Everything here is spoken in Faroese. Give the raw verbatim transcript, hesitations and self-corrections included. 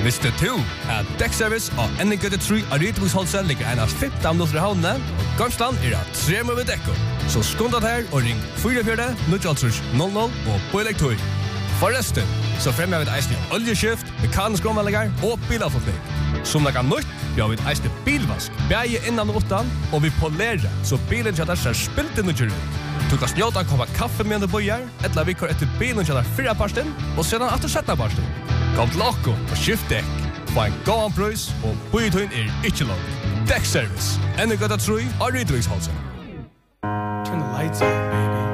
Visste du at Dekkservice og N G tre av Rydviksholset ligger en av femten minutter i havnene, og Gamsland er av tre med dekko. Så skundet her og ring fire fire null null null og på elektroi. Forresten, så fremmer vi et eisende oljeskift, mekanisk omvallinger og bilavfotning. Som det kan nytt, vi har vi et eisende bilvask, bæge innan og utan, og vi polerer, så bilen kjøtter ser spilt inn og kjører ut. Du kan snjåta en koppa kaffe med du bøyer, eller vi kör etter bilen kjøtter fyra parsten, og sedan etter sjetta parsten. Kom til okko og skift dekk. Få en gåan prøys, og bøytøyen er ikke langt. Dekkservice, N G tre av Rydviksholset. Turn the lights on, man.